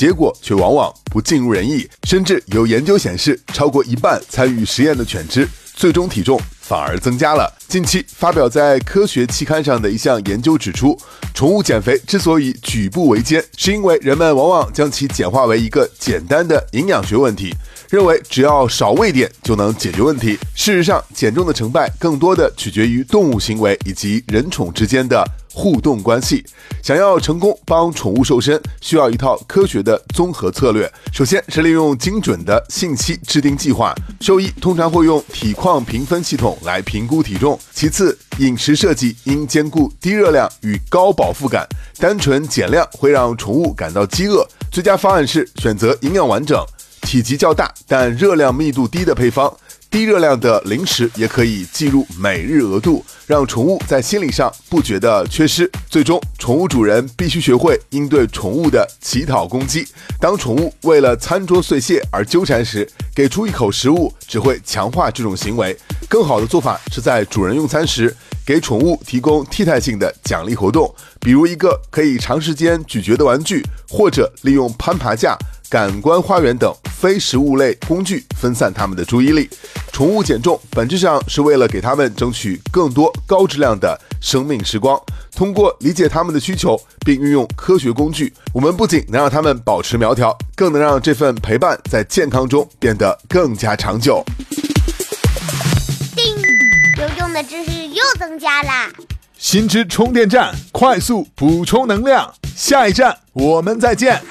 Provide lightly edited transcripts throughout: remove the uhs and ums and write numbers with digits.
结果却往往不尽如人意，甚至有研究显示，超过一半参与实验的犬只最终体重反而增加了。近期发表在科学期刊上的一项研究指出，宠物减肥之所以举步维艰，是因为人们往往将其简化为一个简单的营养学问题，认为只要少喂点就能解决问题。事实上，减重的成败更多的取决于动物行为以及人宠之间的互动关系。想要成功帮宠物瘦身，需要一套科学的综合策略。首先是利用精准的信息制定计划，兽医通常会用体况评分系统来评估体重。其次，饮食设计应兼顾低热量与高饱腹感，单纯减量会让宠物感到饥饿。最佳方案是选择营养完整、体积较大但热量密度低的配方。低热量的零食也可以计入每日额度，让宠物在心理上不觉得缺失。最终，宠物主人必须学会应对宠物的乞讨攻击。当宠物为了餐桌碎屑而纠缠时，给出一口食物只会强化这种行为。更好的做法是在主人用餐时，给宠物提供替代性的奖励活动，比如一个可以长时间咀嚼的玩具，或者利用攀爬架、感官花园等非食物类工具分散它们的注意力。宠物减重本质上是为了给它们争取更多高质量的生命时光。通过理解它们的需求并运用科学工具，我们不仅能让它们保持苗条，更能让这份陪伴在健康中变得更加长久。 叮，有用的知识又增加啦！ 新知充电站，快速补充能量。下一站我们再见。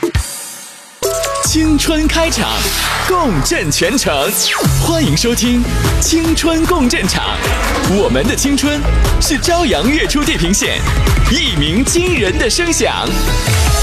青春开场，共振全城，欢迎收听青春共振场。我们的青春是朝阳跃出地平线，一鸣惊人的声响。